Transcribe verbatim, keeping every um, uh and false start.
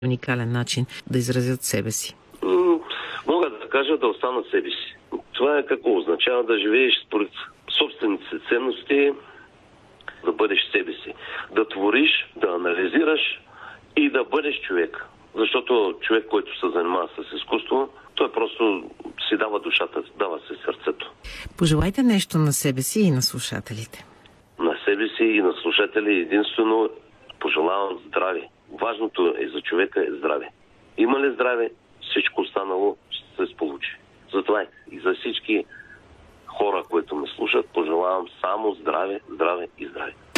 уникален начин да изразят себе си? Мога да кажа да остана себе си. Това е какво означава да живееш според собствените си ценности, да бъдеш себе си. Да твориш, да анализираш и да бъдеш човек. Защото човек, който се занимава с изкуство, той просто си дава душата, дава се сърцето. Пожелайте нещо на себе си и на слушателите. На себе си и на слушатели единствено пожелавам здраве. Важното е за човека е здраве. Има ли здраве, всичко останало ще се сполучи. Затова и за всички хора, които ме слушат, пожелавам само здраве, здраве и здраве.